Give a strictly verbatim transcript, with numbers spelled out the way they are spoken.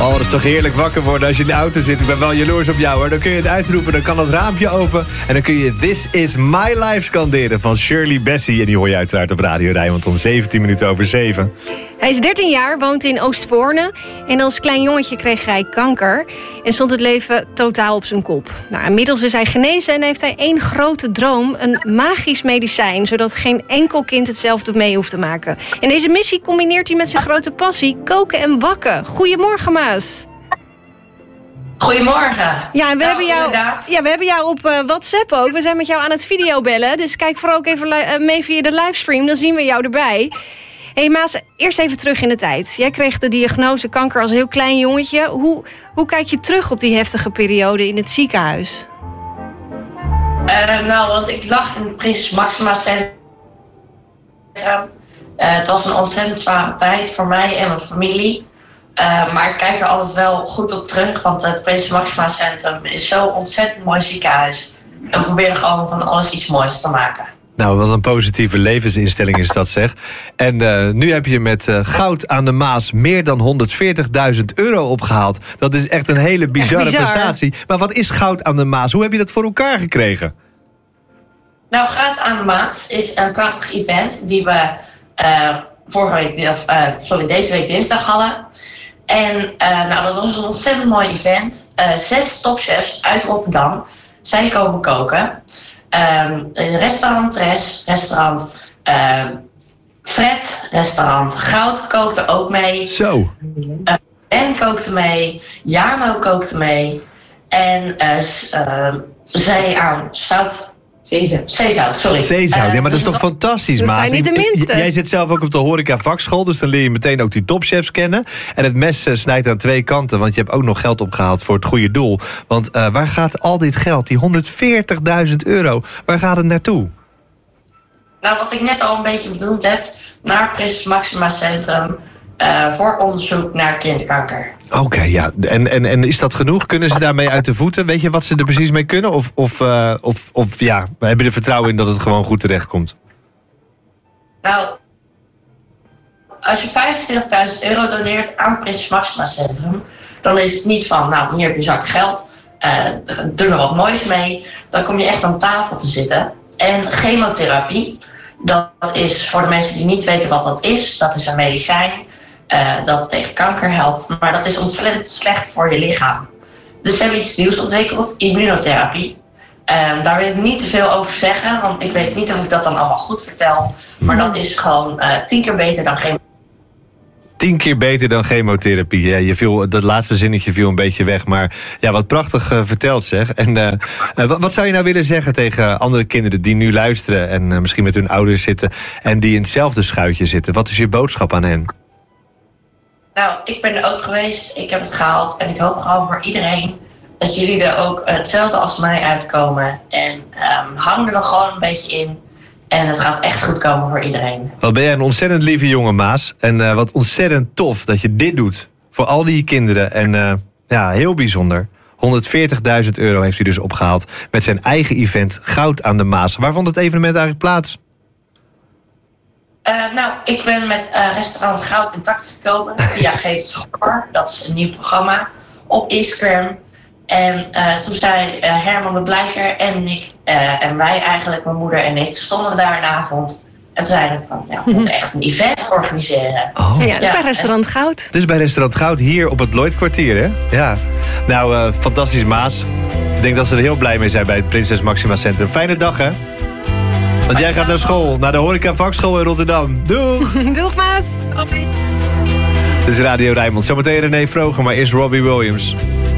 Oh, dat is toch heerlijk wakker worden als je in de auto zit. Ik ben wel jaloers op jou, hoor. Dan kun je het uitroepen, dan kan het raampje open. En dan kun je This Is My Life scanderen van Shirley Bassey. En die hoor je uiteraard op Radio Rijnmond om zeventien minuten over zeven. Hij is dertien jaar, woont in Oostvoorne. En als klein jongetje kreeg hij kanker. En stond het leven totaal op zijn kop. Nou, inmiddels is hij genezen en heeft hij één grote droom. Een magisch medicijn, zodat geen enkel kind hetzelfde mee hoeft te maken. En deze missie combineert hij met zijn grote passie, koken en bakken. Goedemorgen, Maas. Goedemorgen. Ja, en we, nou, hebben, jou, ja, we hebben jou op uh, WhatsApp ook. We zijn met jou aan het videobellen. Dus kijk vooral ook even li- uh, mee via de livestream. Dan zien we jou erbij. Hé hey Maas, eerst even terug in de tijd. Jij kreeg de diagnose kanker als heel klein jongetje. Hoe, hoe kijk je terug op die heftige periode in het ziekenhuis? Uh, nou, want ik lag in het Prinses Maxima Centrum. Uh, het was een ontzettend zware tijd voor mij en mijn familie. Uh, maar ik kijk er altijd wel goed op terug. Want het Prinses Maxima Centrum is zo'n ontzettend mooi ziekenhuis. En we proberen gewoon van alles iets moois te maken. Nou, wat een positieve levensinstelling is dat, zeg. En uh, nu heb je met uh, goud aan de Maas meer dan honderdveertigduizend euro opgehaald. Dat is echt een hele bizarre bizar. prestatie. Maar wat is goud aan de Maas? Hoe heb je dat voor elkaar gekregen? Nou, Goud aan de Maas is een prachtig event die we uh, vorige week, of, uh, sorry, deze week dinsdag hadden. En uh, nou, dat was een ontzettend mooi event. Uh, zes topchefs uit Rotterdam zijn komen koken. Um, restaurant Tres, restaurant uh, Fred, restaurant Goud kookte ook mee. Zo. Uh, Ben kookte mee, Jano kookte mee. En uh, uh, zij aan zout. Zeezout. Zeezout, sorry. Zeezout, ja, maar dat is uh, toch fantastisch, dat Maas? zijn niet de minste. Jij zit zelf ook op de horeca vakschool, dus dan leer je meteen ook die topchefs kennen. En het mes uh, snijdt aan twee kanten, want je hebt ook nog geld opgehaald voor het goede doel. Want uh, waar gaat al dit geld, die honderdveertigduizend euro, waar gaat het naartoe? Nou, wat ik net al een beetje benoemd heb, naar Prinses Maxima Centrum uh, voor onderzoek naar kinderkanker. Oké, okay, ja. En, en, en is dat genoeg? Kunnen ze daarmee uit de voeten? Weet je wat ze er precies mee kunnen? Of, of, uh, of, of ja, we hebben er vertrouwen in dat het gewoon goed terechtkomt? Nou, als je vijfentwintigduizend euro doneert aan Prinses Maxima Centrum, dan is het niet van, nou, hier heb je een zak geld, uh, doe er wat moois mee. Dan kom je echt aan tafel te zitten. En chemotherapie, dat is voor de mensen die niet weten wat dat is, dat is een medicijn. Uh, dat het tegen kanker helpt, maar dat is ontzettend slecht voor je lichaam. Dus we hebben iets nieuws ontwikkeld, immunotherapie. Uh, daar wil ik niet te veel over zeggen, want ik weet niet of ik dat dan allemaal goed vertel. Maar dat is gewoon uh, tien keer beter dan chemotherapie. Tien keer beter dan chemotherapie. Ja, je viel, dat laatste zinnetje viel een beetje weg, maar ja, wat prachtig uh, verteld, zeg. En uh, uh, wat, wat zou je nou willen zeggen tegen andere kinderen die nu luisteren en uh, misschien met hun ouders zitten en die in hetzelfde schuitje zitten? Wat is je boodschap aan hen? Nou, ik ben er ook geweest, ik heb het gehaald en ik hoop gewoon voor iedereen dat jullie er ook hetzelfde als mij uitkomen. En um, hang er nog gewoon een beetje in en het gaat echt goed komen voor iedereen. Wat ben jij een ontzettend lieve jongen, Maas. En uh, wat ontzettend tof dat je dit doet voor al die kinderen. En uh, ja, heel bijzonder. honderdveertigduizend euro heeft hij dus opgehaald met zijn eigen event Goud aan de Maas. Waar vond het evenement eigenlijk plaats? Uh, nou, ik ben met uh, restaurant Goud Intact gekomen via Geef het Schoor. Dat is een nieuw programma op Instagram. En uh, toen zei uh, Herman de Blijker en ik, uh, en wij eigenlijk, mijn moeder en ik, stonden daar een avond. En toen zeiden we van, ja, we moeten echt een event organiseren. Oh. Ja, dat is ja, bij restaurant Goud. Dus bij restaurant Goud hier op het Lloydkwartier, hè? Ja. Nou, uh, fantastisch, Maas. Ik denk dat ze er heel blij mee zijn bij het Prinses Maxima Centrum. Fijne dag, hè? Want jij gaat naar school, naar de horeca vakschool in Rotterdam. Doeg! Doeg, Maas! Dit is Radio Rijnmond. Zometeen René Vroger, maar eerst Robbie Williams.